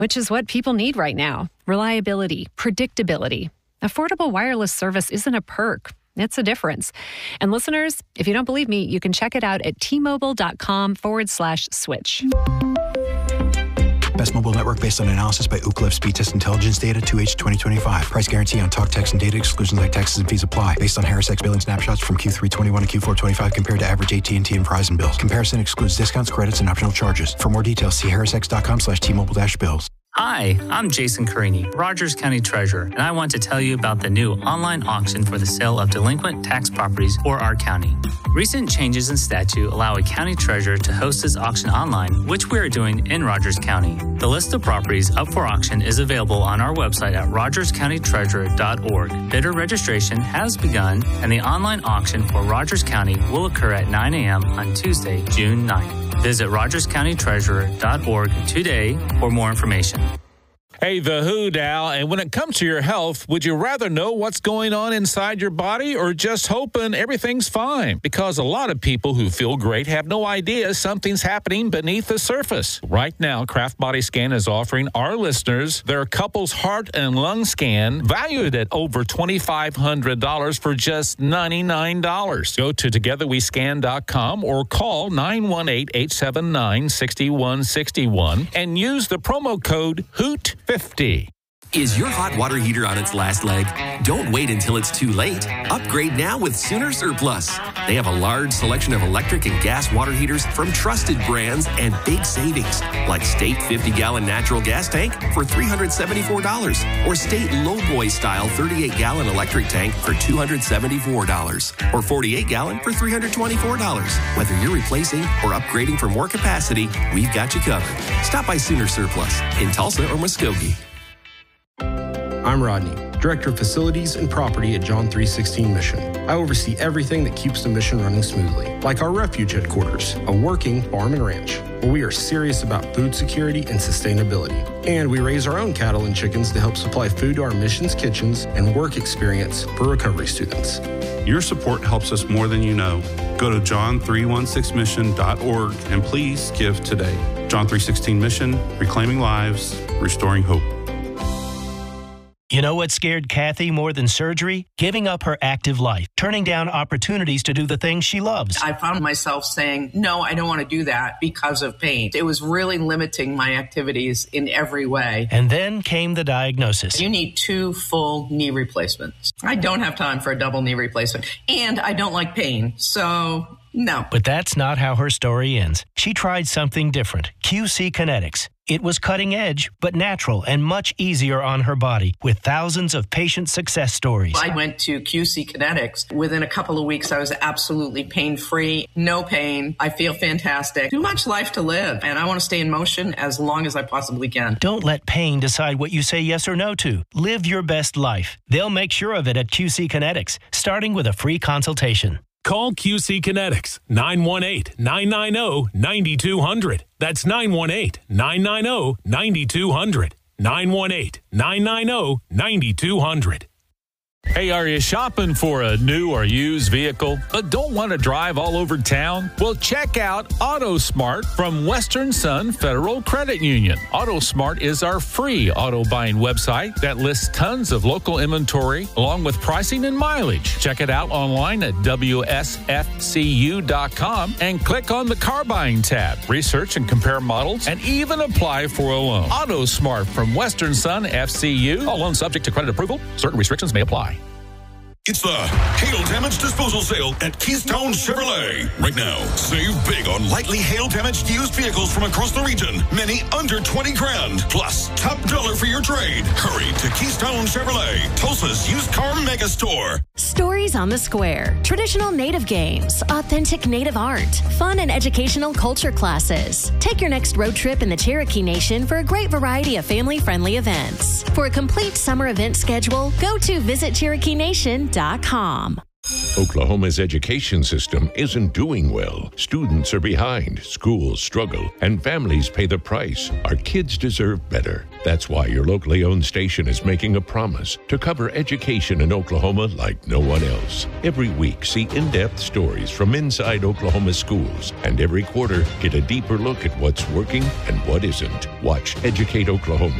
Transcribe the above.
which is what people need right now. Reliability, predictability. Affordable wireless service isn't a perk. It's a difference. And listeners, if you don't believe me, you can check it out at T-Mobile.com/switch. Best mobile network based on analysis by Ookla Speed Test Intelligence Data 2H 2025. Price guarantee on talk, text, and data. Exclusions like taxes and fees apply. Based on HarrisX billing snapshots from Q3 21 to Q4 25 compared to average AT&T and Verizon bills. Comparison excludes discounts, credits, and optional charges. For more details, see harrisx.com/T-Mobile-bills. Hi, I'm Jason Carini, Rogers County Treasurer, and I want to tell you about the new online auction for the sale of delinquent tax properties for our county. Recent changes in statute allow a county treasurer to host this auction online, which we are doing in Rogers County. The list of properties up for auction is available on our website at rogerscountytreasurer.org. Bidder registration has begun, and the online auction for Rogers County will occur at 9 a.m. on Tuesday, June 9th. Visit rogerscountytreasurer.org today for more information. Hey, the Who, Dal, and when it comes to your health, would you rather know what's going on inside your body or just hoping everything's fine? Because a lot of people who feel great have no idea something's happening beneath the surface. Right now, Kraft Body Scan is offering our listeners their couple's heart and lung scan, valued at over $2,500 for just $99. Go to togetherwescan.com or call 918-879-6161 and use the promo code HOOT50. Is your hot water heater on its last leg? Don't wait until it's too late. Upgrade now with Sooner Surplus. They have a large selection of electric and gas water heaters from trusted brands and big savings, like State 50-gallon natural gas tank for $374 or State Lowboy style 38-gallon electric tank for $274 or 48-gallon for $324. Whether you're replacing or upgrading for more capacity, we've got you covered. Stop by Sooner Surplus in Tulsa or Muskogee. I'm Rodney, Director of Facilities and Property at John 316 Mission. I oversee everything that keeps the mission running smoothly, like our refuge headquarters, a working farm and ranch, where we are serious about food security and sustainability. And we raise our own cattle and chickens to help supply food to our mission's kitchens and work experience for recovery students. Your support helps us more than you know. Go to john316mission.org and please give today. John 316 Mission, reclaiming lives, restoring hope. You know what scared Kathy more than surgery? Giving up her active life, turning down opportunities to do the things she loves. I found myself saying, no, I don't want to do that because of pain. It was really limiting my activities in every way. And then came the diagnosis. You need 2 full knee replacements. I don't have time for a double knee replacement, and I don't like pain, so no. But that's not how her story ends. She tried something different, QC Kinetics. It was cutting edge, but natural and much easier on her body with thousands of patient success stories. I went to QC Kinetics. Within a couple of weeks, I was absolutely pain-free, no pain. I feel fantastic. Too much life to live, and I want to stay in motion as long as I possibly can. Don't let pain decide what you say yes or no to. Live your best life. They'll make sure of it at QC Kinetics, starting with a free consultation. Call QC Kinetics, 918-990-9200. That's 918-990-9200. 918-990-9200. Hey, are you shopping for a new or used vehicle, but don't want to drive all over town? Well, check out AutoSmart from Western Sun Federal Credit Union. AutoSmart is our free auto buying website that lists tons of local inventory along with pricing and mileage. Check it out online at WSFCU.com and click on the car buying tab. Research and compare models and even apply for a loan. AutoSmart from Western Sun FCU. All loans subject to credit approval. Certain restrictions may apply. It's the Hail Damage Disposal Sale at Keystone Chevrolet. Right now, save big on lightly hail-damaged used vehicles from across the region. Many under 20 grand. Plus, top dollar for your trade. Hurry to Keystone Chevrolet, Tulsa's used car mega store. Stories on the Square. Traditional Native games. Authentic Native art. Fun and educational culture classes. Take your next road trip in the Cherokee Nation for a great variety of family-friendly events. For a complete summer event schedule, go to visitcherokenation.com. Oklahoma's education system isn't doing well. Students are behind, schools struggle, and families pay the price. Our kids deserve better. That's why your locally owned station is making a promise to cover education in Oklahoma like no one else. Every week, see in-depth stories from inside Oklahoma schools, and every quarter, get a deeper look at what's working and what isn't. Watch Educate Oklahoma